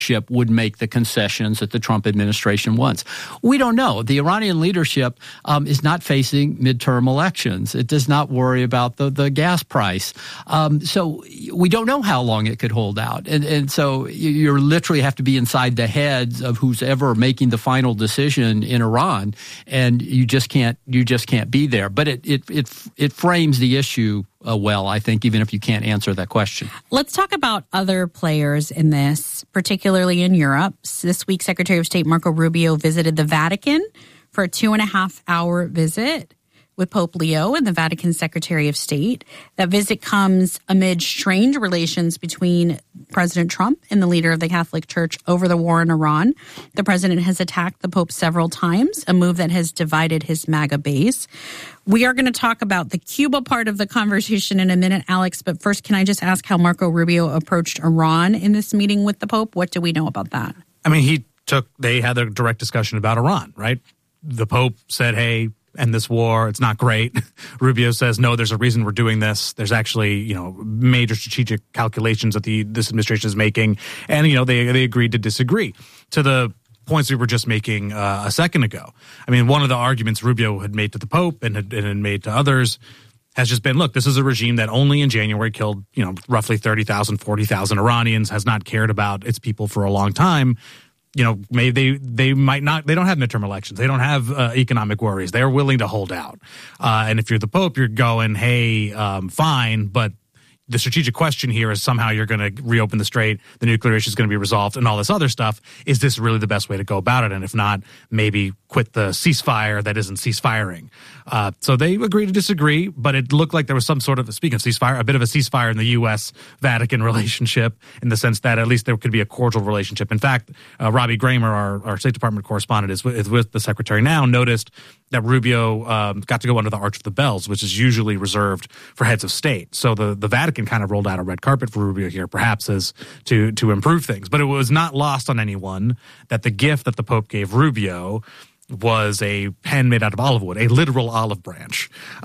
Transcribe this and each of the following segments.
would make the concessions that the Trump administration wants. We don't know. The Iranian leadership is not facing midterm elections. It does not worry about the gas price. So we don't know how long it could hold out. And so you literally have to be inside the heads of who's ever making the final decision in Iran, and you just can't be there. But it frames the issue well, I think, even if you can't answer that question. Let's talk about other players in this, particularly in Europe. This week, Secretary of State Marco Rubio visited the Vatican for a 2.5-hour visit with Pope Leo and the Vatican Secretary of State. That visit comes amid strained relations between President Trump and the leader of the Catholic Church over the war in Iran. The president has attacked the Pope several times, a move that has divided his MAGA base. We are going to talk about the Cuba part of the conversation in a minute, Alex, but first, can I just ask how Marco Rubio approached Iran in this meeting with the Pope? What do we know about that? I mean, they had a direct discussion about Iran, right? The Pope said, hey, end this war. It's not great. Rubio says, no, there's a reason we're doing this. There's actually, major strategic calculations that this administration is making. And, they agreed to disagree to the points we were just making a second ago. I mean, one of the arguments Rubio had made to the Pope and had made to others has just been, look, this is a regime that only in January killed, roughly 30,000, 40,000 Iranians, has not cared about its people for a long time. Maybe they might not, they don't have midterm elections. They don't have economic worries. They're willing to hold out. And if you're the Pope, you're going, hey, fine, but the strategic question here is somehow you're going to reopen the strait, the nuclear issue is going to be resolved, and all this other stuff. Is this really the best way to go about it? And if not, maybe quit the ceasefire that isn't ceasefiring. So they agree to disagree, but it looked like there was some sort of, speaking of ceasefire, a bit of a ceasefire in the U.S.-Vatican relationship in the sense that at least there could be a cordial relationship. In fact, Robbie Gramer, our State Department correspondent, is with the Secretary now, noticed that Rubio got to go under the Arch of the Bells, which is usually reserved for heads of state. So the Vatican kind of rolled out a red carpet for Rubio here, perhaps as to improve things. But it was not lost on anyone that the gift that the Pope gave Rubio was a pen made out of olive wood, a literal olive branch.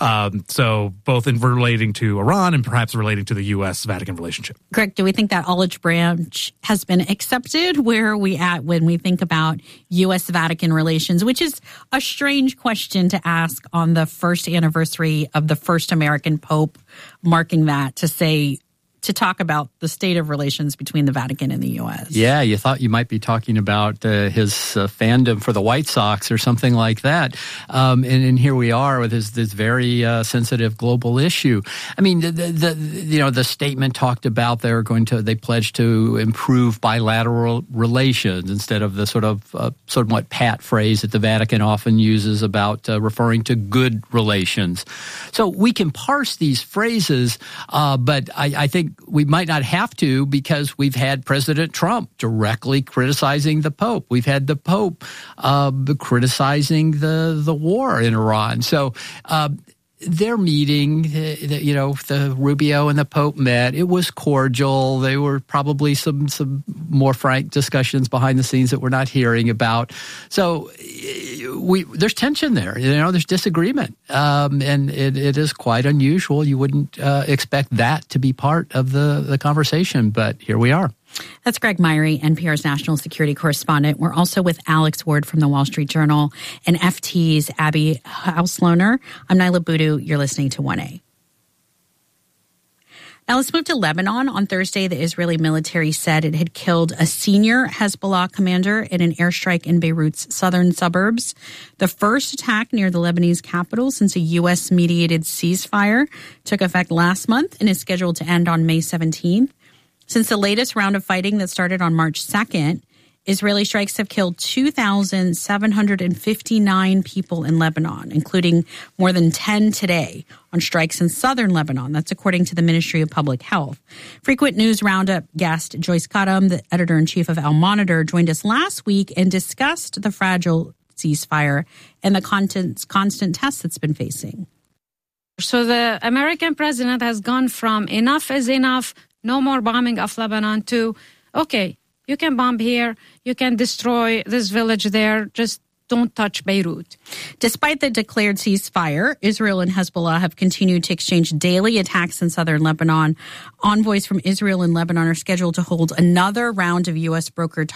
So both in relating to Iran and perhaps relating to the U.S.-Vatican relationship. Greg, do we think that olive branch has been accepted? Where are we at when we think about U.S.-Vatican relations, which is a strange question to ask on the first anniversary of the first American Pope, marking that to talk about the state of relations between the Vatican and the U.S. Yeah, you thought you might be talking about his fandom for the White Sox or something like that. And here we are with this very sensitive global issue. I mean, the statement talked about they pledged to improve bilateral relations instead of the sort of somewhat pat phrase that the Vatican often uses about referring to good relations. So we can parse these phrases, but I think we might not have to because we've had President Trump directly criticizing the Pope. We've had the Pope criticizing the war in Iran. So their meeting, the Rubio and the Pope met. It was cordial. There were probably some more frank discussions behind the scenes that we're not hearing about. So there's tension there. There's disagreement, and it is quite unusual. You wouldn't expect that to be part of the conversation, but here we are. That's Greg Myrie, NPR's national security correspondent. We're also with Alex Ward from the Wall Street Journal and FT's Abby Hauslohner. I'm Nyla Boodoo. You're listening to 1A. Now let's move to Lebanon. On Thursday, the Israeli military said it had killed a senior Hezbollah commander in an airstrike in Beirut's southern suburbs. The first attack near the Lebanese capital since a U.S.-mediated ceasefire took effect last month and is scheduled to end on May 17th. Since the latest round of fighting that started on March 2nd, Israeli strikes have killed 2,759 people in Lebanon, including more than 10 today on strikes in southern Lebanon. That's according to the Ministry of Public Health. Frequent News Roundup guest Joyce Kadam, the editor-in-chief of Al Monitor, joined us last week and discussed the fragile ceasefire and the constant test it's been facing. So the American president has gone from enough is enough, no more bombing of Lebanon, to, okay, you can bomb here, you can destroy this village there, just don't touch Beirut. Despite the declared ceasefire, Israel and Hezbollah have continued to exchange daily attacks in southern Lebanon. Envoys from Israel and Lebanon are scheduled to hold another round of U.S. brokered